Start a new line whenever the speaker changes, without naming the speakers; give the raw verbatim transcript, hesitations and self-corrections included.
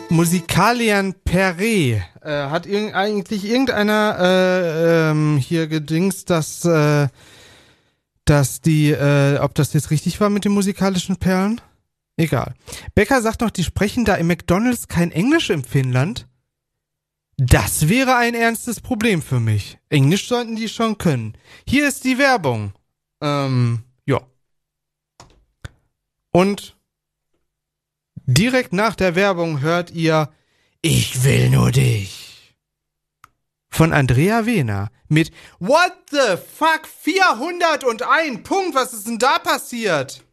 Musikalian Perret. Äh, hat irg- eigentlich irgendeiner äh, ähm, hier gedingst, dass, äh, dass die, äh, ob das jetzt richtig war mit den musikalischen Perlen? Egal. Becker sagt noch, die sprechen da im McDonald's kein Englisch im Finnland. Das wäre ein ernstes Problem für mich. Englisch sollten die schon können. Hier ist die Werbung. Ähm, ja. Und direkt nach der Werbung hört ihr Ich will nur dich. Von Andrea Wehner mit What the fuck? vierhunderteins Punkt. Was ist denn da passiert?